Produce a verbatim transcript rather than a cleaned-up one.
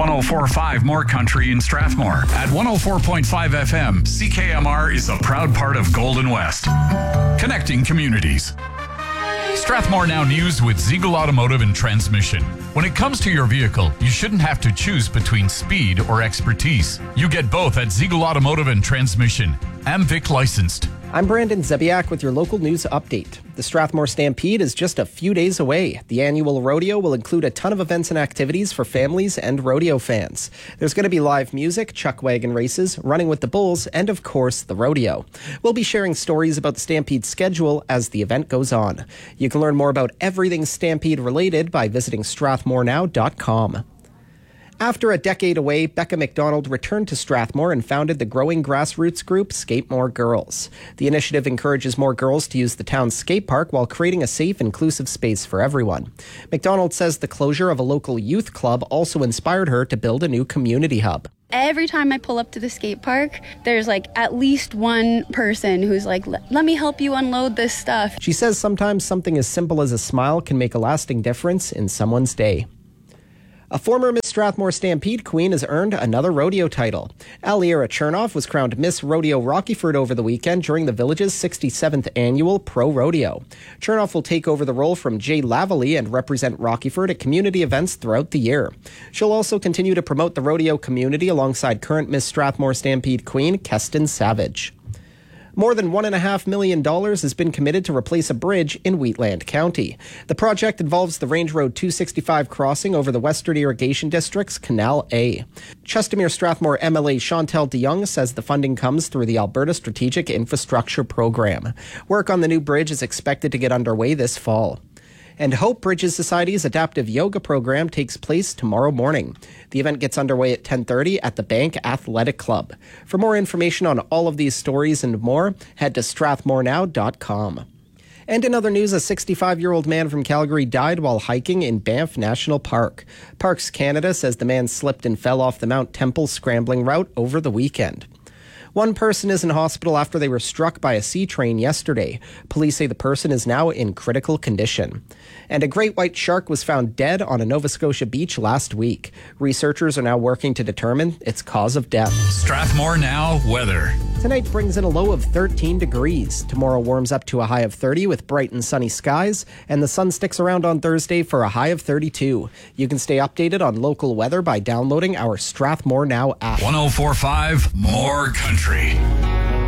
one oh four point five More Country in Strathmore. At one oh four point five F M, C K M R is a proud part of Golden West. Connecting communities. Strathmore Now News with Ziegel Automotive and Transmission. When it comes to your vehicle, you shouldn't have to choose between speed or expertise. You get both at Ziegel Automotive and Transmission. AmVic licensed. I'm Brandon Zebiak with your local news update. The Strathmore Stampede is just a few days away. The annual rodeo will include a ton of events and activities for families and rodeo fans. There's going to be live music, chuck wagon races, running with the bulls, and of course, the rodeo. We'll be sharing stories about the Stampede schedule as the event goes on. You can learn more about everything Stampede related by visiting strathmore now dot com. After a decade away, Becca McDonald returned to Strathmore and founded the growing grassroots group Skate More Girls. The initiative encourages more girls to use the town's skate park while creating a safe, inclusive space for everyone. McDonald says the closure of a local youth club also inspired her to build a new community hub. Every time I pull up to the skate park, there's like at least one person who's like, let me help you unload this stuff. She says sometimes something as simple as a smile can make a lasting difference in someone's day. A former Miss Strathmore Stampede queen has earned another rodeo title. Aliera Chernoff was crowned Miss Rodeo Rockyford over the weekend during the village's sixty-seventh annual Pro Rodeo. Chernoff will take over the role from Jay Lavallee and represent Rockyford at community events throughout the year. She'll also continue to promote the rodeo community alongside current Miss Strathmore Stampede queen Keston Savage. More than one point five million dollars has been committed to replace a bridge in Wheatland County. The project involves the Range Road two sixty-five crossing over the Western Irrigation District's Canal A. Chestermere Strathmore M L A Chantal DeYoung says the funding comes through the Alberta Strategic Infrastructure Program. Work on the new bridge is expected to get underway this fall. And Hope Bridges Society's adaptive yoga program takes place tomorrow morning. The event gets underway at ten thirty at the Bank Athletic Club. For more information on all of these stories and more, head to strathmore now dot com. And in other news, a sixty-five-year-old man from Calgary died while hiking in Banff National Park. Parks Canada says the man slipped and fell off the Mount Temple scrambling route over the weekend. One person is in hospital after they were struck by a sea train yesterday. Police say the person is now in critical condition. And a great white shark was found dead on a Nova Scotia beach last week. Researchers are now working to determine its cause of death. Strathmore Now weather. Tonight brings in a low of thirteen degrees. Tomorrow warms up to a high of thirty with bright and sunny skies, and the sun sticks around on Thursday for a high of thirty-two. You can stay updated on local weather by downloading our Strathmore Now app. one oh four point five More Country.